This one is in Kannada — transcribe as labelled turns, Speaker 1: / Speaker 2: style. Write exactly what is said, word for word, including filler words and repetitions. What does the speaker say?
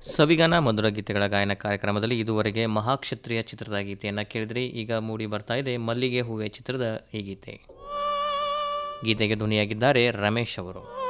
Speaker 1: ಸವಿಗಾನ ಮಧುರ ಗೀತೆಗಳ ಗಾಯನ ಕಾರ್ಯಕ್ರಮದಲ್ಲಿ ಇದುವರೆಗೆ ಮಹಾಕ್ಷತ್ರಿಯ ಚಿತ್ರದ ಗೀತೆಯನ್ನು ಕೇಳಿದ್ರಿ. ಈಗ ಮೂಡಿ ಬರ್ತಾ ಇದೆ ಮಲ್ಲಿಗೆ ಹೂವೆ ಚಿತ್ರದ ಈ ಗೀತೆ. ಗೀತೆಗೆ ಧ್ವನಿಯಾಗಿದ್ದಾರೆ ರಮೇಶ್ ಅವರು.